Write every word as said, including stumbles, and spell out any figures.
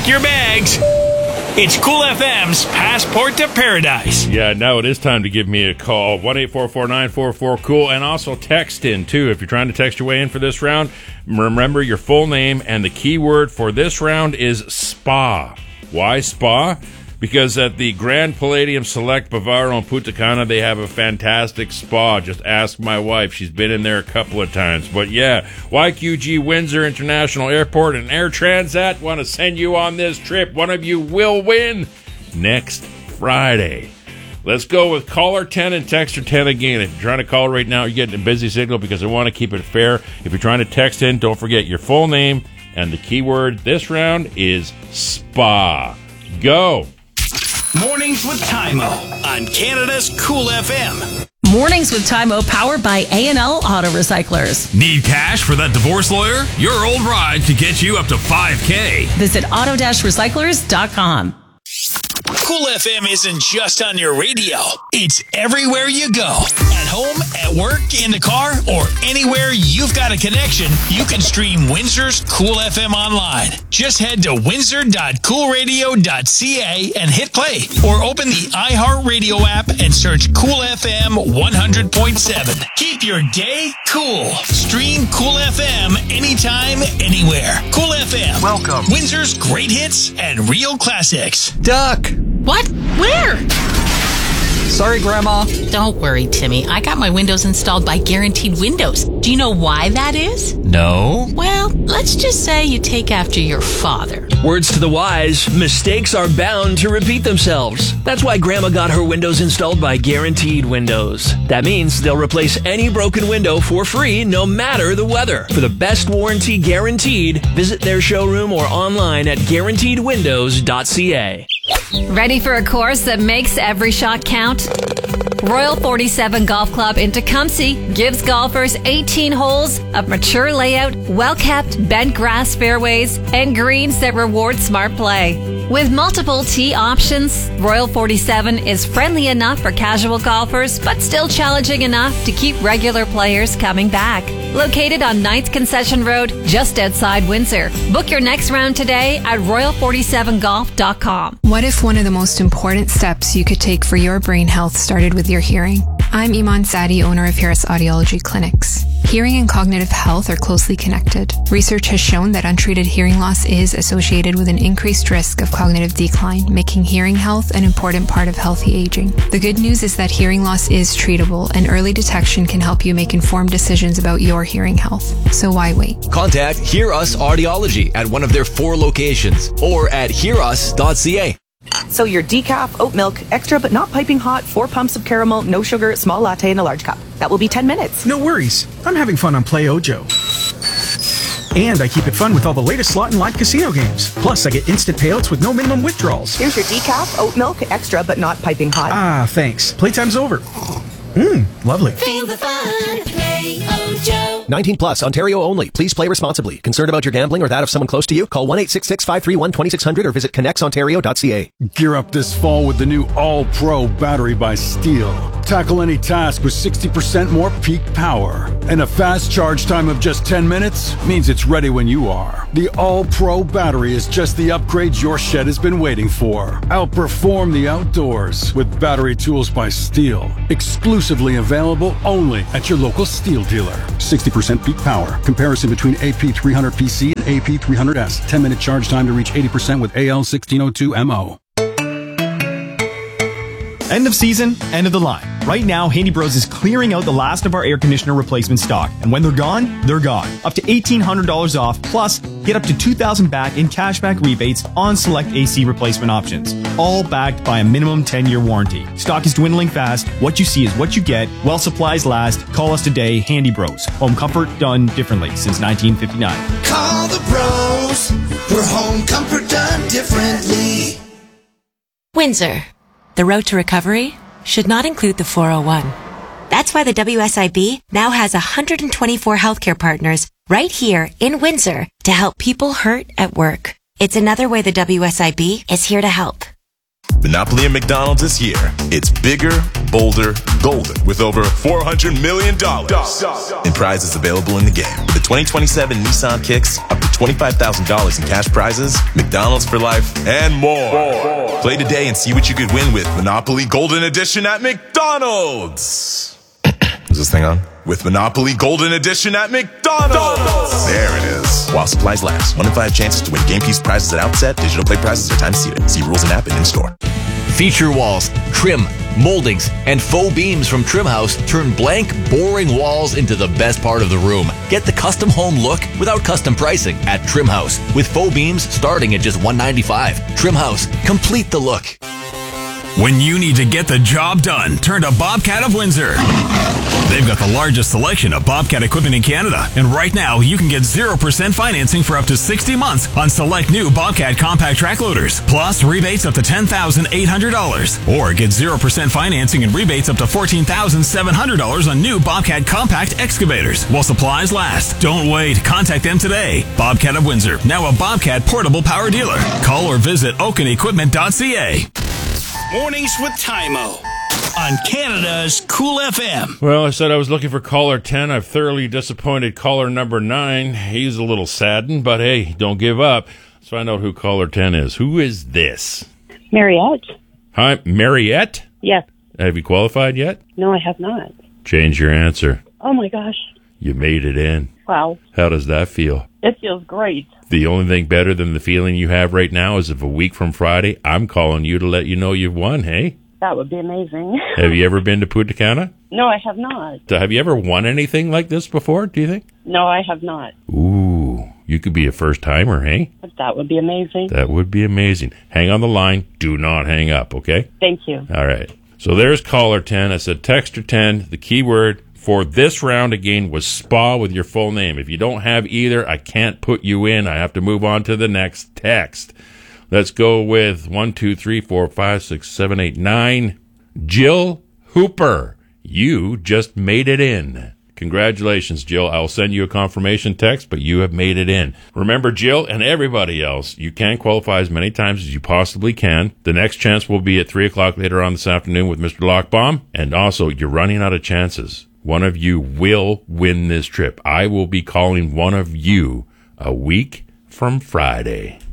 Pack your bags. It's Cool F M's Passport to Paradise. Yeah, now it is time to give me a call. one eight four four nine four four cool, and also text in, too. If you're trying to text your way in for this round, remember your full name, and the keyword for this round is spa. Why spa? Because at the Grand Palladium Select Bavaro in Punta Cana, they have a fantastic spa. Just ask my wife. She's been in there a couple of times. But yeah, Y Q G Windsor International Airport and Air Transat want to send you on this trip. One of you will win next Friday. Let's go with caller ten and texter ten again. If you're trying to call right now, you're getting a busy signal because I want to keep it fair. If you're trying to text in, don't forget your full name, and the keyword this round is spa. Go. Mornings with Tymo on Canada's Cool F M. Mornings with Tymo, powered by A and L Auto Recyclers. Need cash for that divorce lawyer? Your old ride could get you up to five K. Visit auto recyclers dot com. Cool F M isn't just on your radio. It's everywhere you go. At home, at work, in the car, or anywhere you've got a connection, you can stream Windsor's Cool F M online. Just head to windsor dot cool radio dot c a and hit play. Or open the iHeartRadio app and search Cool F M one hundred point seven. Keep your day cool. Stream Cool F M anytime, anywhere. Cool F M. Welcome. Windsor's great hits and real classics. Duck! What? Where? Sorry, Grandma. Don't worry, Timmy. I got my windows installed by Guaranteed Windows. Do you know why that is? No. Well, let's just say you take after your father. Words to the wise, mistakes are bound to repeat themselves. That's why Grandma got her windows installed by Guaranteed Windows. That means they'll replace any broken window for free, no matter the weather. For the best warranty guaranteed, visit their showroom or online at guaranteed windows dot c a. Ready for a course that makes every shot count? Royal forty-seven Golf Club in Tecumseh gives golfers eighteen holes of mature layout, well-kept bent grass fairways, and greens that reward smart play. With multiple tee options, Royal forty-seven is friendly enough for casual golfers, but still challenging enough to keep regular players coming back. Located on ninth Concession Road, just outside Windsor. Book your next round today at royal forty-seven golf dot com. What if one of the most important steps you could take for your brain health started with your hearing? I'm Iman Sadi, owner of Harris Audiology Clinics. Hearing and cognitive health are closely connected. Research has shown that untreated hearing loss is associated with an increased risk of cognitive decline, making hearing health an important part of healthy aging. The good news is that hearing loss is treatable, and early detection can help you make informed decisions about your hearing health. So why wait? Contact Hear Us Audiology at one of their four locations or at hear us dot c a. So your decaf, oat milk, extra but not piping hot, four pumps of caramel, no sugar, small latte in a large cup. That will be ten minutes. No worries. I'm having fun on Play Ojo. And I keep it fun with all the latest slot and live casino games. Plus, I get instant payouts with no minimum withdrawals. Here's your decaf, oat milk, extra but not piping hot. Ah, thanks. Playtime's over. Mmm, lovely. Feel the fun. Play Ojo. nineteen plus, Ontario only. Please play responsibly. Concerned about your gambling or that of someone close to you? Call one eight six six, five three one, two six zero zero or visit connects ontario dot c a. Gear up this fall with the new All-Pro battery by Steel. Tackle any task with sixty percent more peak power. And a fast charge time of just ten minutes means it's ready when you are. The All-Pro battery is just the upgrade your shed has been waiting for. Outperform the outdoors with battery tools by Steel. Exclusively available only at your local Steel dealer. sixty percent peak power. Comparison between A P three hundred P C and A P three hundred S. ten minute charge time to reach eighty percent with A L sixteen oh two M O. End of season, end of the line. Right now, Handy Bros is clearing out the last of our air conditioner replacement stock. And when they're gone, they're gone. Up to eighteen hundred dollars off, plus get up to two thousand dollars back in cashback rebates on select A C replacement options. All backed by a minimum ten-year warranty. Stock is dwindling fast. What you see is what you get. While supplies last, call us today, Handy Bros. Home comfort done differently since nineteen fifty-nine. Call the bros for home comfort done differently. Windsor. The road to recovery should not include the four oh one. That's why the W S I B now has one hundred twenty-four healthcare partners right here in Windsor to help people hurt at work. It's another way the W S I B is here to help. Monopoly at McDonald's is here. It's bigger, bolder, golden, with over four hundred million dollars in prizes available in the game. With the twenty twenty-seven Nissan Kicks, up to twenty-five thousand dollars in cash prizes, McDonald's for life, and more. more. Play today and see what you could win with Monopoly Golden Edition at McDonald's. Is this thing on? With Monopoly Golden Edition at McDonald's. There it is. While supplies last. One in five chances to win game piece prizes at outset. Digital play prizes are time seated. See rules and app and in-store. Feature walls, trim, moldings, and faux beams from Trimhouse turn blank, boring walls into the best part of the room. Get the custom home look without custom pricing at Trimhouse, with faux beams starting at just one hundred ninety-five dollars. Trimhouse, complete the look. When you need to get the job done, turn to Bobcat of Windsor. They've got the largest selection of Bobcat equipment in Canada, and right now you can get zero percent financing for up to sixty months on select new Bobcat compact track loaders, plus rebates up to ten thousand eight hundred dollars. Or get zero percent financing and rebates up to fourteen thousand seven hundred dollars on new Bobcat compact excavators while supplies last. Don't wait. Contact them today. Bobcat of Windsor, now a Bobcat portable power dealer. Call or visit oaken equipment dot c a. Mornings with Tymo on Canada's Cool F M. Well, I said I was looking for caller ten. I've thoroughly disappointed caller number nine. He's a little saddened, but hey, don't give up. Let's find out who caller ten is. Who is this? Mariette. Hi, Mariette? Yes. Have you qualified yet? No, I have not. Change your answer. Oh, my gosh. You made it in. Wow. How does that feel? It feels great. The only thing better than the feeling you have right now is if a week from Friday, I'm calling you to let you know you've won, hey? That would be amazing. Have you ever been to Punta Cana? No, I have not. So have you ever won anything like this before, do you think? No, I have not. Ooh, you could be a first-timer, hey? But that would be amazing. That would be amazing. Hang on the line. Do not hang up, okay? Thank you. All right. So there's caller ten. I said texter ten. The keyword for this round again was spa with your full name. If you don't have either, I can't put you in. I have to move on to the next text. Let's go with one, two, three, four, five, six, seven, eight, nine. Jill Hooper, you just made it in. Congratulations, Jill. I'll send you a confirmation text, but you have made it in. Remember, Jill and everybody else, you can qualify as many times as you possibly can. The next chance will be at three o'clock later on this afternoon with Mister Lockbaum. And also, you're running out of chances. One of you will win this trip. I will be calling one of you a week from Friday.